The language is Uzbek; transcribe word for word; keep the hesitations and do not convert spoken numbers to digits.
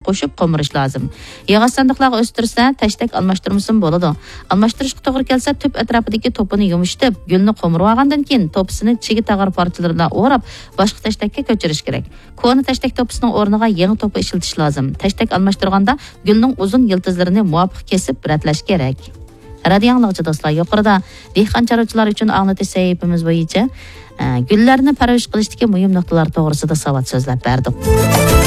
qo'shib qo'mirish lozim. Yog'och sandiqlarga o'stirsa, tashdek almashtirmasin bo'ladi. Almashtirishga to'g'ri kelsa, tub atrofidagi to'pini yumishtirib, gulni qo'mirib olgandan keyin to'pisini chigi tag'ar parchalaridan o'rab, boshqa tashdakka ko'chirish kerak. Ko'ni tashdek to'pisining o'rniga yangi to'pi ishiltish lozim. Tashdek almashtirganda gulning uzun yiltizlarini muvofiq kesib ratlash kerak. Radio anglag'chi do'stlar, yuqorida dehqon chorvachilar uchun anglatish sahifamiz bo'yicha gullarni parvarish qilishdagi muhim nuqtalar to'g'risida savat so'zlab berdik.